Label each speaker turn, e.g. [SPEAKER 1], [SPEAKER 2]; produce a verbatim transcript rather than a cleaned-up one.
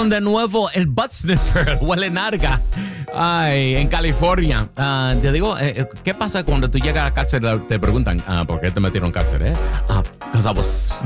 [SPEAKER 1] metieron de nuevo el butt sniffer, huele narga. Ay, en California. Uh, te digo, eh, ¿qué pasa cuando tú llegas a la cárcel? Te preguntan, uh, ¿por qué te metieron en cárcel? Eh? Uh, because I was